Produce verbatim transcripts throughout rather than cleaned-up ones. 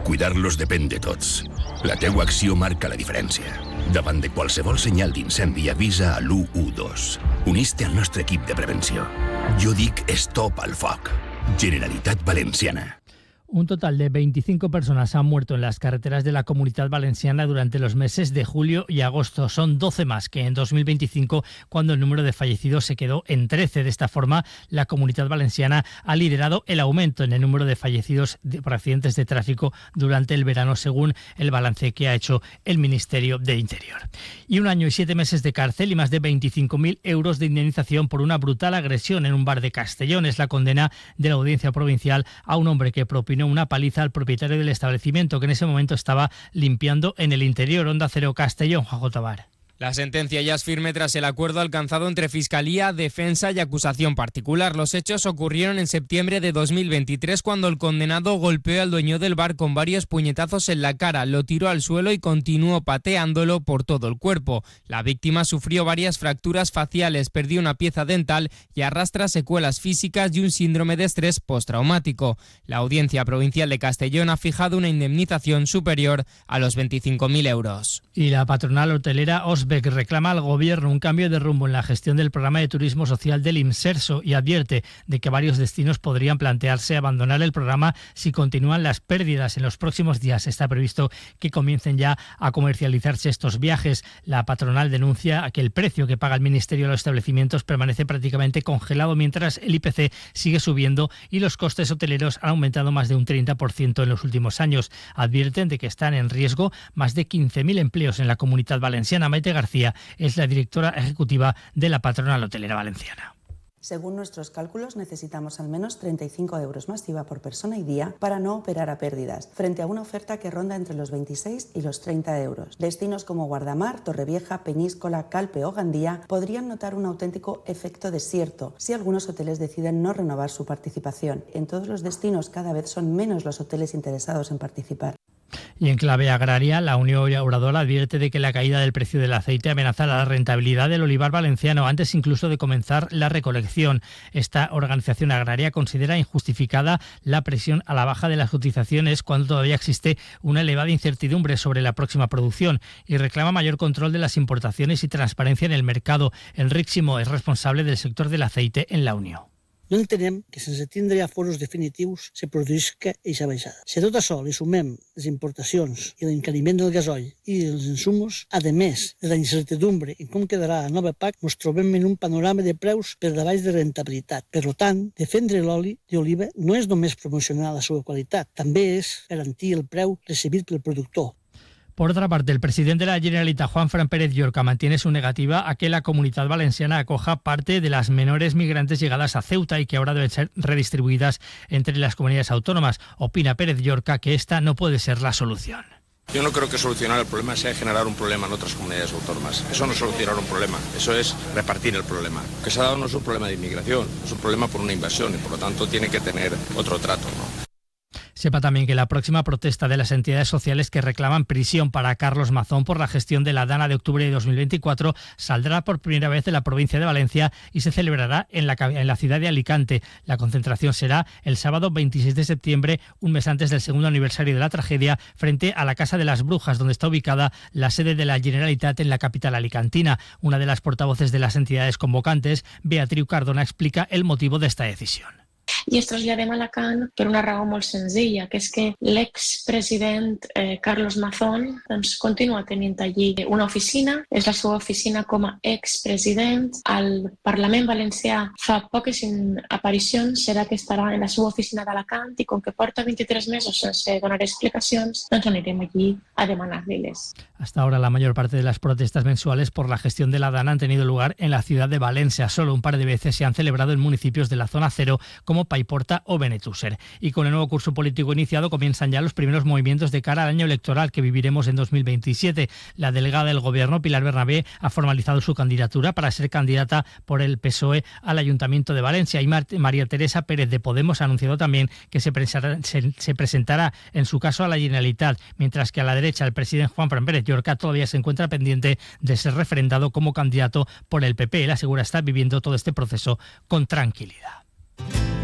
Cuidar-los depèn de tots. La teua acció marca la diferència. Davant de qualsevol senyal d'incendi, avisa a l'u u dos. Unís-te al nostre equip de prevenció. Jo dic stop al foc. Generalitat Valenciana. Un total de veinticinco personas han muerto en las carreteras de la Comunidad Valenciana durante los meses de julio y agosto. Son doce más que en dos mil veinticinco, cuando el número de fallecidos se quedó en trece. De esta forma, la Comunidad Valenciana ha liderado el aumento en el número de fallecidos por accidentes de tráfico durante el verano, según el balance que ha hecho el Ministerio de Interior. Y un año y siete meses de cárcel y más de veinticinco mil euros de indemnización por una brutal agresión en un bar de Castellón. Es la condena de la Audiencia Provincial a un hombre que propinó una paliza al propietario del establecimiento, que en ese momento estaba limpiando en el interior. Onda Cero Castellón, Juanjo Tobar. La sentencia ya es firme tras el acuerdo alcanzado entre Fiscalía, Defensa y acusación particular. Los hechos ocurrieron en septiembre de dos mil veintitrés, cuando el condenado golpeó al dueño del bar con varios puñetazos en la cara, lo tiró al suelo y continuó pateándolo por todo el cuerpo. La víctima sufrió varias fracturas faciales, perdió una pieza dental y arrastra secuelas físicas y un síndrome de estrés postraumático. La Audiencia Provincial de Castellón ha fijado una indemnización superior a los veinticinco mil euros. Y la patronal hotelera Osbeck reclama al Gobierno un cambio de rumbo en la gestión del programa de turismo social del IMSERSO y advierte de que varios destinos podrían plantearse abandonar el programa si continúan las pérdidas. En los próximos días está previsto que comiencen ya a comercializarse estos viajes. La patronal denuncia que el precio que paga el Ministerio a los establecimientos permanece prácticamente congelado, mientras el I P C sigue subiendo y los costes hoteleros han aumentado más de un treinta por ciento en los últimos años. Advierten de que están en riesgo más de quince mil empleos en la Comunidad Valenciana. Maite García es la directora ejecutiva de la patronal hotelera valenciana. Según nuestros cálculos, necesitamos al menos treinta y cinco euros más I V A por persona y día para no operar a pérdidas, frente a una oferta que ronda entre los veintiséis y los treinta euros. Destinos como Guardamar, Torrevieja, Peñíscola, Calpe o Gandía podrían notar un auténtico efecto desierto si algunos hoteles deciden no renovar su participación. En todos los destinos cada vez son menos los hoteles interesados en participar. Y en clave agraria, la Unión Llauradora advierte de que la caída del precio del aceite amenaza la rentabilidad del olivar valenciano antes incluso de comenzar la recolección. Esta organización agraria considera injustificada la presión a la baja de las cotizaciones cuando todavía existe una elevada incertidumbre sobre la próxima producción y reclama mayor control de las importaciones y transparencia en el mercado. Enric Simó es responsable del sector del aceite en la Unió. No entenem que sense tindre aforos definitius se produïsca eixa baixada. Si a tot això li sumem les importacions i l'encariment del gasoil i els insumos, a més de la incertidumbre en com quedarà la nova P A C, ens trobem en un panorama de preus per davall de rentabilitat. Per tant, defendre l'oli d'oliva no és només promocionar la seva qualitat, també és garantir el preu recibit pel productor. Por otra parte, el presidente de la Generalitat, Juanfran Pérez Llorca, mantiene su negativa a que la Comunidad Valenciana acoja parte de las menores migrantes llegadas a Ceuta y que ahora deben ser redistribuidas entre las comunidades autónomas. Opina Pérez Llorca que esta no puede ser la solución. Yo no creo que solucionar el problema sea generar un problema en otras comunidades autónomas. Eso no es solucionar un problema, eso es repartir el problema. Lo que se ha dado no es un problema de inmigración, es un problema por una invasión y por lo tanto tiene que tener otro trato, ¿no? Sepa también que la próxima protesta de las entidades sociales que reclaman prisión para Carlos Mazón por la gestión de la Dana de octubre de dos mil veinticuatro saldrá por primera vez de la provincia de Valencia y se celebrará en la, en la ciudad de Alicante. La concentración será el sábado veintiséis de septiembre, un mes antes del segundo aniversario de la tragedia, frente a la Casa de las Brujas, donde está ubicada la sede de la Generalitat en la capital alicantina. Una de las portavoces de las entidades convocantes, Beatriu Cardona, explica el motivo de esta decisión. I es traslladem a Alacant per una raó molt senzilla, que és que l'expresident eh, Carlos Mazón doncs, continua tenint allí una oficina, és la seva oficina com a expresident. Al Parlament Valencià fa poques aparicions, serà que estarà en la seva oficina d'Alacant i com que porta veintitrés mesos sense donar explicacions, doncs anirem allí a demanar-li-les. Hasta ahora la mayor parte de las protestas mensuales por la gestión de la Dana han tenido lugar en la ciudad de Valencia. Solo un par de veces se han celebrado en municipios de la zona cero como Paiporta o Benetússer. Y con el nuevo curso político iniciado comienzan ya los primeros movimientos de cara al año electoral que viviremos en dos mil veintisiete. La delegada del Gobierno, Pilar Bernabé, ha formalizado su candidatura para ser candidata por el P S O E al Ayuntamiento de Valencia. Y María Teresa Pérez de Podemos ha anunciado también que se presentará, se, se presentará en su caso a la Generalitat, mientras que a la derecha el presidente Juanfran Pérez Llorca todavía se encuentra pendiente de ser refrendado como candidato por el P P. Él asegura estar viviendo todo este proceso con tranquilidad.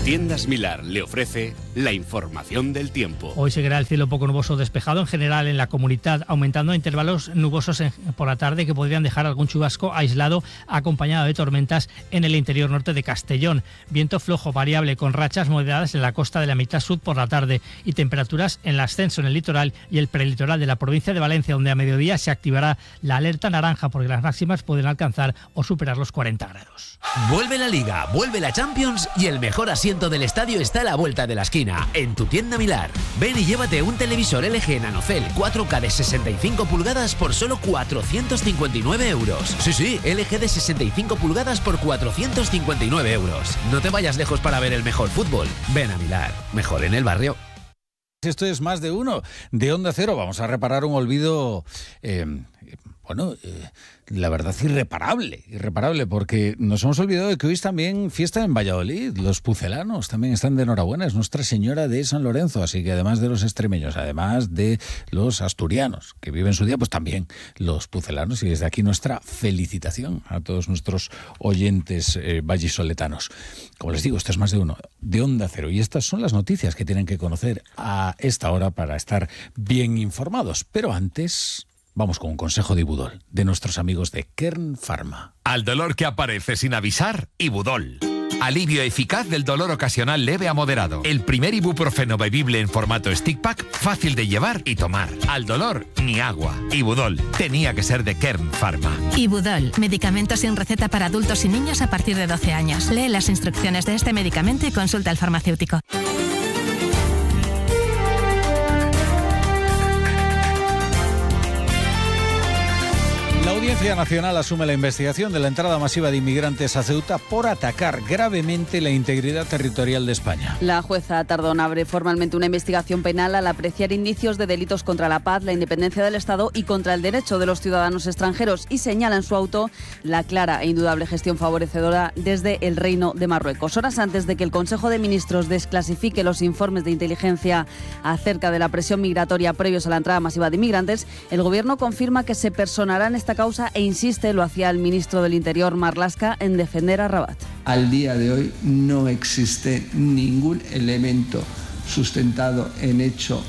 Tiendas Milar le ofrece la información del tiempo. Hoy seguirá el cielo poco nuboso despejado en general en la comunidad, aumentando a intervalos nubosos en, por la tarde que podrían dejar algún chubasco aislado acompañado de tormentas en el interior norte de Castellón. Viento flojo variable con rachas moderadas en la costa de la mitad sur por la tarde y temperaturas en el ascenso en el litoral y el prelitoral de la provincia de Valencia, donde a mediodía se activará la alerta naranja porque las máximas pueden alcanzar o superar los cuarenta grados. Vuelve la Liga, vuelve la Champions y el mejor asiento del estadio está a la vuelta de la esquina, en tu tienda Milar. Ven y llévate un televisor L G NanoCell cuatro K de sesenta y cinco pulgadas por solo cuatrocientos cincuenta y nueve euros. Sí, sí, L G de sesenta y cinco pulgadas por cuatrocientos cincuenta y nueve euros. No te vayas lejos para ver el mejor fútbol. Ven a Milar, mejor en el barrio. Esto es Más de Uno, de Onda Cero. Vamos a reparar un olvido, eh, bueno, eh, la verdad irreparable, irreparable, porque nos hemos olvidado de que hoy es también fiesta en Valladolid. Los pucelanos también están de enhorabuena, es Nuestra Señora de San Lorenzo, así que además de los extremeños, además de los asturianos que viven su día, pues también los pucelanos, y desde aquí nuestra felicitación a todos nuestros oyentes eh, vallisoletanos. Como les digo, esto es Más de Uno, de Onda Cero, y estas son las noticias que tienen que conocer a esta hora para estar bien informados, pero antes... vamos con un consejo de Ibudol, de nuestros amigos de Kern Pharma. Al dolor que aparece sin avisar, Ibudol. Alivio eficaz del dolor ocasional leve a moderado. El primer ibuprofeno bebible en formato stick pack, fácil de llevar y tomar. Al dolor, ni agua. Ibudol. Tenía que ser de Kern Pharma. Ibudol. Medicamento sin receta para adultos y niños a partir de doce años. Lee las instrucciones de este medicamento y consulta al farmacéutico. La Audiencia Nacional asume la investigación de la entrada masiva de inmigrantes a Ceuta por atacar gravemente la integridad territorial de España. La jueza Tardón abre formalmente una investigación penal al apreciar indicios de delitos contra la paz, la independencia del Estado y contra el derecho de los ciudadanos extranjeros, y señala en su auto la clara e indudable gestión favorecedora desde el Reino de Marruecos. Horas antes de que el Consejo de Ministros desclasifique los informes de inteligencia acerca de la presión migratoria previos a la entrada masiva de inmigrantes, el Gobierno confirma que se personará en esta causa e insiste, lo hacía el ministro del Interior Marlaska, en defender a Rabat. Al día de hoy no existe ningún elemento sustentado en hecho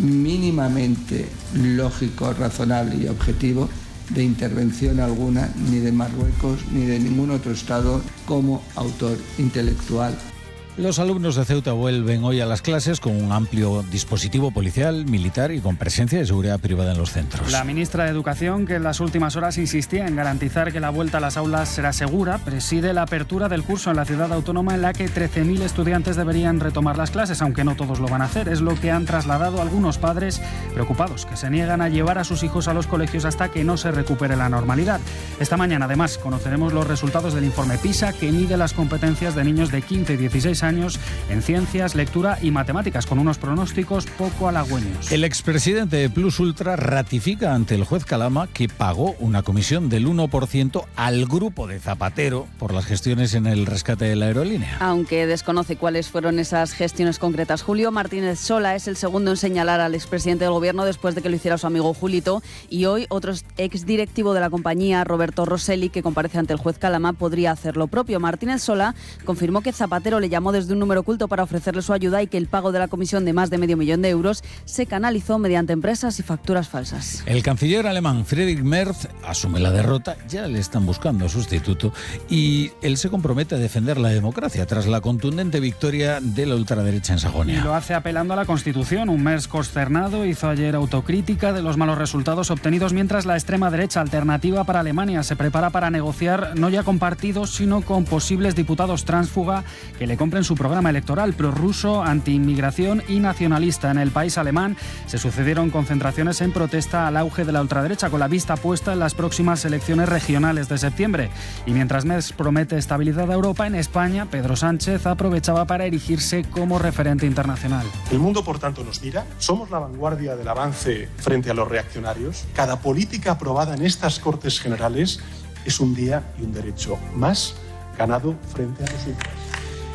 mínimamente lógico, razonable y objetivo de intervención alguna ni de Marruecos ni de ningún otro Estado como autor intelectual. Los alumnos de Ceuta vuelven hoy a las clases con un amplio dispositivo policial, militar y con presencia de seguridad privada en los centros. La ministra de Educación, que en las últimas horas insistía en garantizar que la vuelta a las aulas será segura, preside la apertura del curso en la ciudad autónoma en la que trece mil estudiantes deberían retomar las clases, aunque no todos lo van a hacer. Es lo que han trasladado algunos padres preocupados, que se niegan a llevar a sus hijos a los colegios hasta que no se recupere la normalidad. Esta mañana, además, conoceremos los resultados del informe PISA, que mide las competencias de niños de quince y dieciséis años en ciencias, lectura y matemáticas, con unos pronósticos poco halagüeños. El expresidente de Plus Ultra ratifica ante el juez Calama que pagó una comisión del uno por ciento al grupo de Zapatero por las gestiones en el rescate de la aerolínea. Aunque desconoce cuáles fueron esas gestiones concretas, Julio Martínez Sola es el segundo en señalar al expresidente del Gobierno después de que lo hiciera su amigo Julito, y hoy otro exdirectivo de la compañía, Roberto Rosselli, que comparece ante el juez Calama, podría hacer lo propio. Martínez Sola confirmó que Zapatero le llamó desde un número oculto para ofrecerle su ayuda y que el pago de la comisión de más de medio millón de euros se canalizó mediante empresas y facturas falsas. El canciller alemán Friedrich Merz asume la derrota, ya le están buscando sustituto, y él se compromete a defender la democracia tras la contundente victoria de la ultraderecha en Sajonia. Y lo hace apelando a la Constitución. Un Merz consternado hizo ayer autocrítica de los malos resultados obtenidos, mientras la extrema derecha Alternativa para Alemania se prepara para negociar no ya con partidos, sino con posibles diputados tránsfuga que le compren su programa electoral prorruso, antiinmigración y nacionalista. En el país alemán se sucedieron concentraciones en protesta al auge de la ultraderecha, con la vista puesta en las próximas elecciones regionales de septiembre. Y mientras Merz promete estabilidad a Europa, en España Pedro Sánchez aprovechaba para erigirse como referente internacional. El mundo, por tanto, nos mira. Somos la vanguardia del avance frente a los reaccionarios. Cada política aprobada en estas Cortes Generales es un día y un derecho más ganado frente a nosotros.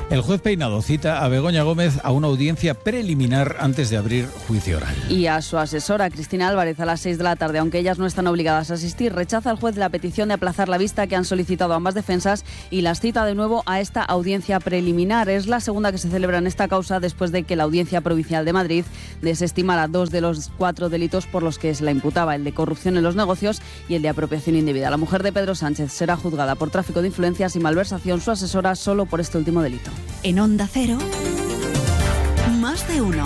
El juez Peinado cita a Begoña Gómez a una audiencia preliminar antes de abrir juicio oral. Y a su asesora, Cristina Álvarez, a las seis de la tarde, aunque ellas no están obligadas a asistir, rechaza el juez la petición de aplazar la vista que han solicitado ambas defensas y las cita de nuevo a esta audiencia preliminar. Es la segunda que se celebra en esta causa después de que la Audiencia Provincial de Madrid desestimara dos de los cuatro delitos por los que se la imputaba, el de corrupción en los negocios y el de apropiación indebida. La mujer de Pedro Sánchez será juzgada por tráfico de influencias y malversación, su asesora solo por este último delito. En Onda Cero, más de uno.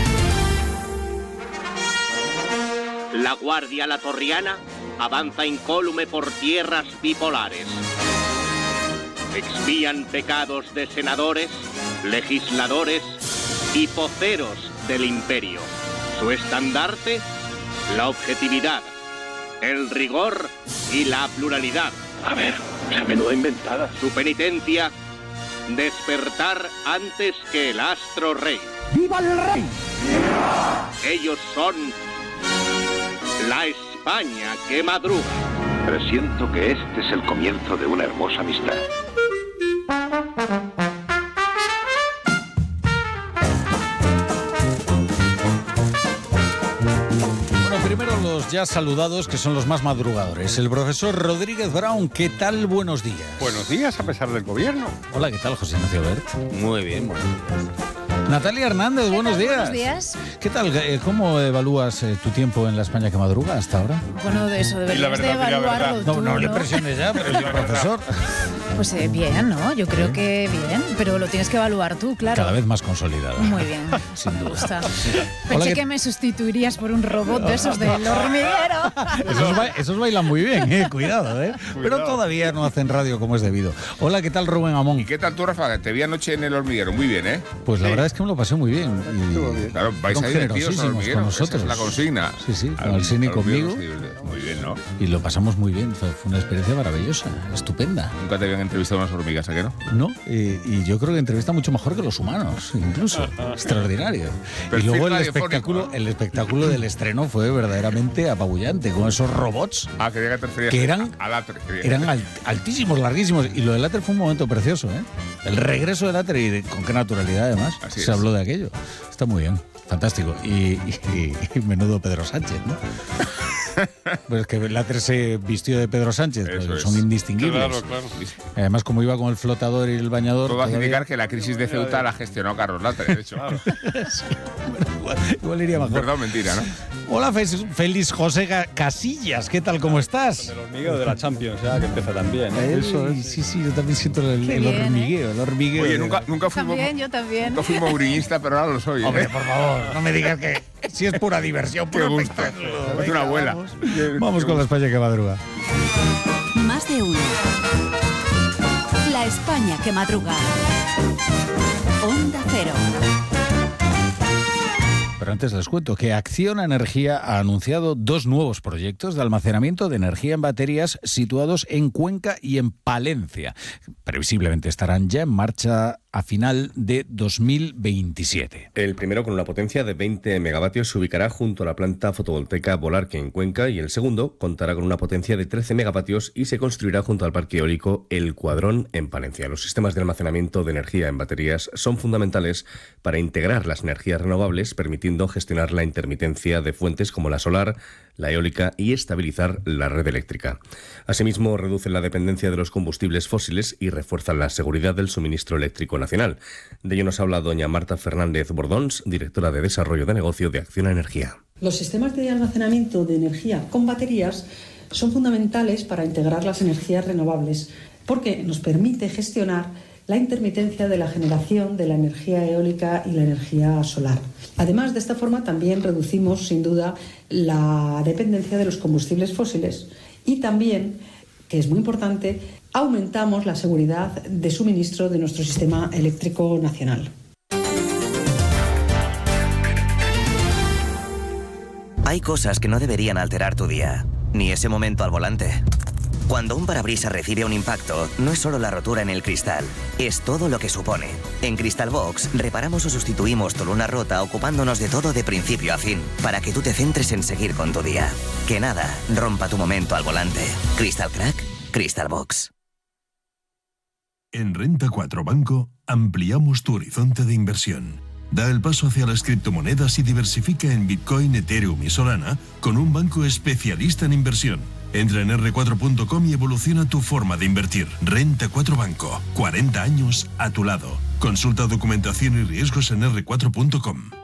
La Guardia Latorriana avanza incólume por tierras bipolares. Expían pecados de senadores, legisladores y poceros del imperio. Su estandarte, la objetividad, el rigor y la pluralidad. A ver, esa menuda inventada. Su penitencia, despertar antes que el astro rey. ¡Viva el rey! Ellos son la España que madruga. Presiento que este es el comienzo de una hermosa amistad. Primero los ya saludados, que son los más madrugadores. El profesor Rodríguez Brown, ¿qué tal? Buenos días. Buenos días, a pesar del gobierno. Hola, ¿qué tal, José Ignacio Bert? Muy bien, buenos días. Natalia Hernández, buenos días. Buenos días. ¿Qué tal? ¿Cómo evalúas eh, tu tiempo en la España que madruga hasta ahora? Bueno, de eso deberías de evaluarlo tú, No, no, ¿no? le presiones ya, pero soy profesor. Pues eh, bien, ¿no? Yo creo que bien, pero lo tienes que evaluar tú, claro. Cada vez más consolidada. Muy bien. Sin duda. Me gusta. Sí. Pensé Hola, que... ¿qué... me sustituirías por un robot de esos del hormiguero. Esos, ba esos bailan muy bien, eh, cuidado, ¿eh? Cuidado. Pero todavía no hacen radio como es debido. Hola, ¿qué tal, Rubén Amón? ¿Y qué tal tú, Rafa? Te vi anoche en el hormiguero, muy bien, ¿eh? Pues la sí. verdad es que me lo pasé muy bien. Y claro, vais a ir generosísimos con nosotros. Esa es la consigna. Sí, sí, con el cine conmigo. Muy bien, ¿no? Y lo pasamos muy bien, fue una experiencia maravillosa, estupenda. Nunca te habían entrevistado unas hormigas, ¿a qué no? No, y, y yo creo que entrevista mucho mejor que los humanos, incluso. Extraordinario. Perfil y luego el radiofónico, espectáculo, ¿no? el espectáculo del estreno fue verdaderamente apabullante, con esos robots Ah, que, que, que eran, a Latre, que eran alt, altísimos, larguísimos. Y lo de Latre fue un momento precioso, ¿eh? El regreso de Latre, y de, con qué naturalidad además Así se es. habló de aquello. Está muy bien. Fantástico. Y, y, y menudo Pedro Sánchez, ¿no? Pues que Latre se vistió de Pedro Sánchez, pues son indistinguibles. Claro, claro. Además, como iba con el flotador y el bañador... Todo va a todavía... indicar que la crisis de Ceuta la gestionó Carlos Latre, de hecho. Claro. Sí. Bueno, igual, igual iría mejor. Perdón, mentira, ¿no? Hola, Félix José Casillas, ¿qué tal? ¿Cómo estás? Con el hormigueo de la Champions, ya que empieza también. ¿eh? Eso es. Sí, sí, yo también siento el, el bien, hormigueo, ¿eh? el hormigueo. Oye, de... nunca, nunca fui También, yo también. Nunca fui mourinista, pero ahora lo soy. ¿eh? Hombre, por favor, no me digas que si es pura diversión, Qué puro gusto. espectáculo. Es una abuela. Vamos, vamos con la España que madruga. Más de uno. La España que madruga. Onda Cero. Pero antes les cuento que Acciona Energía ha anunciado dos nuevos proyectos de almacenamiento de energía en baterías situados en Cuenca y en Palencia. Previsiblemente estarán ya en marcha a final de dos mil veintisiete. El primero, con una potencia de veinte megavatios, se ubicará junto a la planta fotovoltaica Volarque en Cuenca, y el segundo contará con una potencia de trece megavatios y se construirá junto al parque eólico El Cuadrón en Palencia. Los sistemas de almacenamiento de energía en baterías son fundamentales para integrar las energías renovables, permitiendo gestionar la intermitencia de fuentes como la solar, la eólica y estabilizar la red eléctrica. Asimismo, reducen la dependencia de los combustibles fósiles y refuerzan la seguridad del suministro eléctrico nacional. De ello nos habla doña Marta Fernández Bordons, directora de Desarrollo de Negocio de Acciona Energía. Los sistemas de almacenamiento de energía con baterías son fundamentales para integrar las energías renovables, porque nos permite gestionar la intermitencia de la generación de la energía eólica y la energía solar. Además, de esta forma también reducimos, sin duda, la dependencia de los combustibles fósiles y también, que es muy importante, aumentamos la seguridad de suministro de nuestro sistema eléctrico nacional. Hay cosas que no deberían alterar tu día, ni ese momento al volante. Cuando un parabrisas recibe un impacto, no es solo la rotura en el cristal, es todo lo que supone. En Crystal Box reparamos o sustituimos tu luna rota ocupándonos de todo de principio a fin, para que tú te centres en seguir con tu día. Que nada rompa tu momento al volante. Crystal Crack, Crystal Box. En Renta cuatro Banco ampliamos tu horizonte de inversión. Da el paso hacia las criptomonedas y diversifica en Bitcoin, Ethereum y Solana con un banco especialista en inversión. Entra en erre cuatro punto com y evoluciona tu forma de invertir. Renta cuatro Banco, cuarenta años a tu lado. Consulta documentación y riesgos en erre cuatro punto com.